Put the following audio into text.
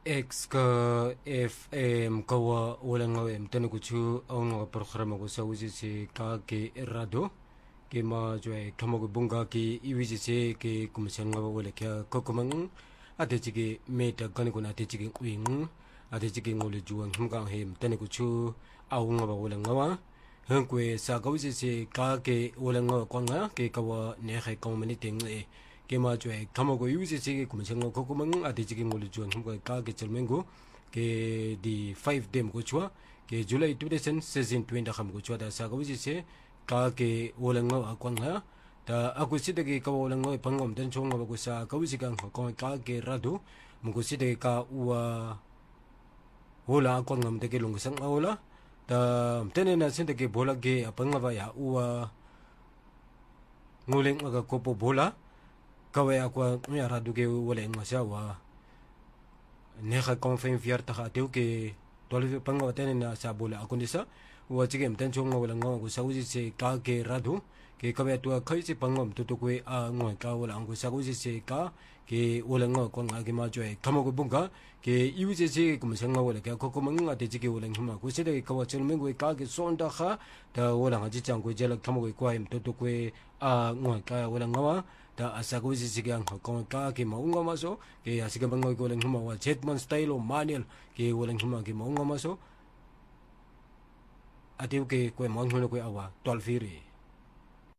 X ka FM kawa walang ngawem tanu kuchu ang programa ko sa uji si ka ke radio ke ma joy kamo ko bunga ki iwiji se ke kumasang ngawa wala kya kokomang ate chige meta kan ko na ate chige wing ate chige ngole juang himgang hem tanu kuchu aw ngawa wala ngawa hangkwe sa ka uji se ka ke wala ngawa kwanga ke kawa ne khay komuniting ke ma joy kamo ko iwiji se ke kumasang ngawa kokomang ate chige ngole juang himgang ka ke chalmengo ke di 5 dem ko chua ke July 2016 kham ko chua da sa ko se ka ke wolang nga akwang ha da aku sida ke ka wolang nga pangom den chong nga ko sa ka wisi kang ko ka ke radu mo ko sida ka uwa hola akwang ngam de ke long sang awla da tene na sida ke bola ke apang nga ba ya uwa nguleng aga ko po bola kawe akwa ya radu ke woleng nga sa wa neha konfen fiarta teu ke tolve panga watene na sa bola akundisa wa chigem tan chonga wala ngo ko sauji se ka ke radu ke kabe tu khai se pangom tu tu kwe a ngo ka wala ngo sauji se ka ke wala ngo ko nga ke ma joe kamo ko bunga ke iwije se ko msanga wala ke ko ko manga te chike wala hima ko se de ka wa chel mengo ka ke sonda kha da wala nga ji chang ko jela kamo ko kwa im tu tu kwe a ngo ka wala ngawa da asago si sigang ko ka ke maunga maso ke asiga bangoy ko lang huma wa jetman style o manual ke walang huma ke maunga maso atiu ke ko maunga ko awa tolfiri